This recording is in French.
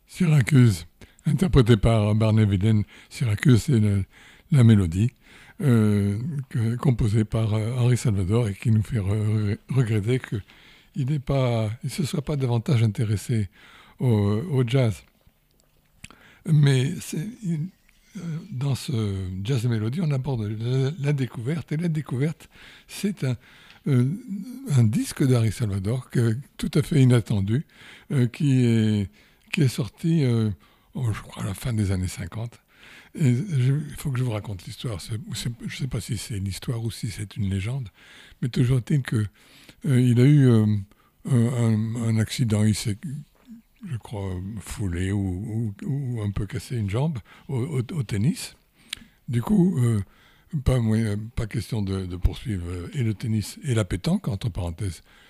Syracuse, interprété par Barney Villain. Syracuse, c'est la mélodie composée par Henri Salvador et qui nous fait regretter qu'il ne se soit pas davantage intéressé au jazz. Mais dans ce jazz et mélodie, on aborde la découverte. Et la découverte, c'est un disque d'Harry Salvador tout à fait inattendu, qui est sorti, je crois, à la fin des années 50. Et il faut que je vous raconte l'histoire. Je ne sais pas si c'est l'histoire ou si c'est une légende, mais toujours est-il qu'il a eu un accident. Il s'est, je crois, foulé ou un peu cassé une jambe au tennis. Du coup, pas question de poursuivre et le tennis et la pétanque, entre parenthèses,